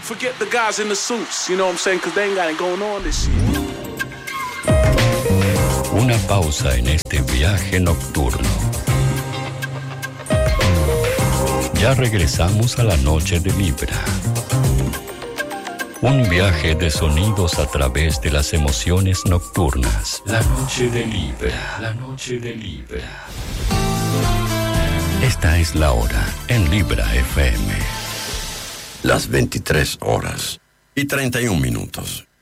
Forget the guys in the suits, you know what I'm saying? Because they ain't got it going on this shit. Una pausa en este viaje nocturno. Ya regresamos a la noche de Libra. Un viaje de sonidos a través de las emociones nocturnas. La noche de Libra. La noche de Libra. Esta es la hora en Libra FM. Las 23 horas y 31 minutos.